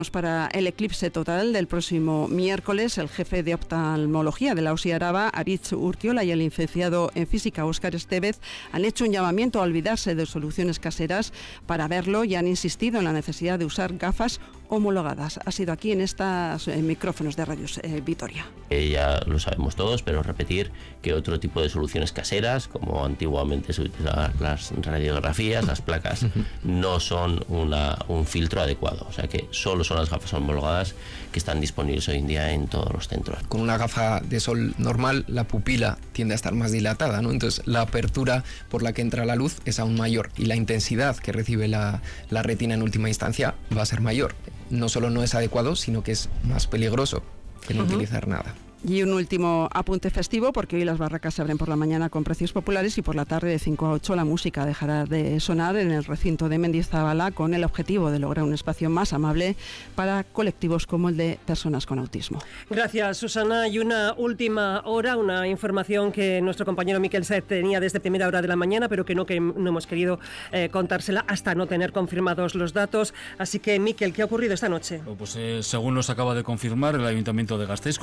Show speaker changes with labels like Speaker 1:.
Speaker 1: Para el eclipse total del próximo miércoles, el jefe de oftalmología de la OSI Araba, Aritz Urtiola, y el licenciado en física, Óscar Estevez, han hecho un llamamiento a olvidarse de soluciones caseras para verlo y han insistido en la necesidad de usar gafas homologadas. Ha sido aquí en estos micrófonos de Radio Vitoria.
Speaker 2: Ya lo sabemos todos, pero repetir que otro tipo de soluciones caseras, como antiguamente se utilizaban las radiografías, las placas, no son un filtro adecuado. O sea que solo son las gafas homologadas que están disponibles hoy en día en todos los centros.
Speaker 3: Con una gafa de sol normal, la pupila tiende a estar más dilatada, ¿no? Entonces la apertura por la que entra la luz es aún mayor y la intensidad que recibe la retina en última instancia va a ser mayor. No solo no es adecuado, sino que es más peligroso que no utilizar nada.
Speaker 1: Y un último apunte festivo, porque hoy las barracas se abren por la mañana con precios populares y por la tarde de 5 a 8 la música dejará de sonar en el recinto de Mendizábala, con el objetivo de lograr un espacio más amable para colectivos como el de personas con autismo.
Speaker 4: Gracias, Susana. Y una última hora, una información que nuestro compañero Miquel Saez tenía desde primera hora de la mañana, pero que no hemos querido contársela hasta no tener confirmados los datos. Así que, Miquel, ¿qué ha ocurrido esta noche?
Speaker 5: Pues según nos acaba de confirmar el Ayuntamiento de Gasteiz,